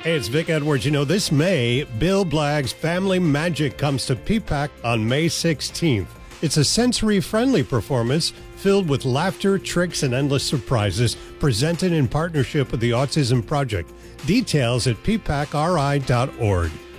Hey, it's Vic Edwards. You know, this May, Bill Blagg's Family Magic comes to PPAC on May 16th. It's a sensory-friendly performance filled with laughter, tricks, and endless surprises, presented in partnership with the Autism Project. Details at ppacri.org.